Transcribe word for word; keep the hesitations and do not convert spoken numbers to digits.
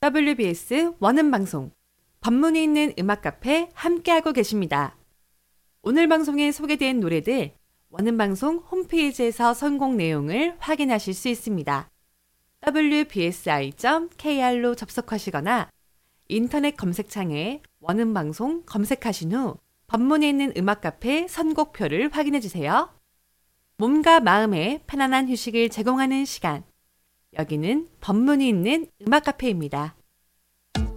더블유비에스 원음방송, 법문이 있는 음악카페 함께하고 계십니다. 오늘 방송에 소개된 노래들 원음방송 홈페이지에서 선곡 내용을 확인하실 수 있습니다. 더블유비에스아이 점 케이알로 접속하시거나 인터넷 검색창에 원음방송 검색하신 후 법문이 있는 음악카페 선곡표를 확인해주세요. 몸과 마음에 편안한 휴식을 제공하는 시간. 여기는 법문이 있는 음악카페입니다.